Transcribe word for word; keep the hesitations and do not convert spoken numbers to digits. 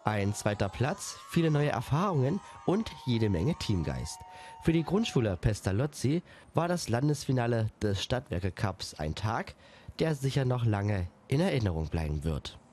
Ein zweiter Platz, viele neue Erfahrungen und jede Menge Teamgeist. Für die Grundschule Pestalozzi war das Landesfinale des Stadtwerke Cups ein Tag, der sicher noch lange in Erinnerung bleiben wird.